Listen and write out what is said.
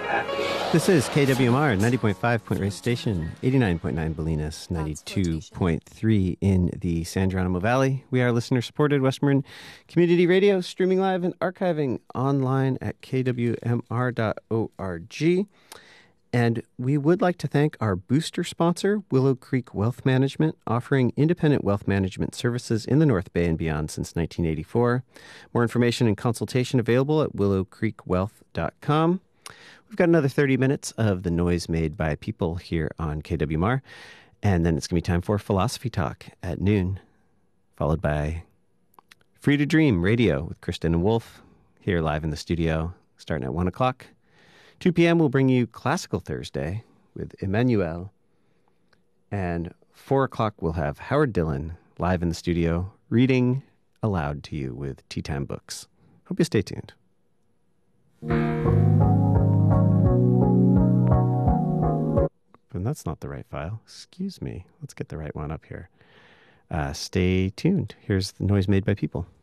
This is KWMR 90.5 Point Reyes Station, 89.9 Bolinas, 92.3 in the San Geronimo Valley. We are listener-supported Westmoreland Community Radio, streaming live and archiving online at kwmr.org. And we would like to thank our booster sponsor, Willow Creek Wealth Management, offering independent wealth management services in the North Bay and beyond since 1984. More information and consultation available at willowcreekwealth.com. We've got another 30 minutes of the noise made by people here on KWMR, and then it's going to be time for Philosophy Talk at noon, followed by Free to Dream Radio with Kristen and Wolf here live in the studio, starting at 1 o'clock. 2 p.m. we'll bring you Classical Thursday with Emmanuel, and 4 o'clock we'll have Howard Dillon live in the studio reading aloud to you with Tea Time Books. Hope you stay tuned. And that's not the right file. Excuse me. Let's get the right one up here. Stay tuned. Here's the noise made by people.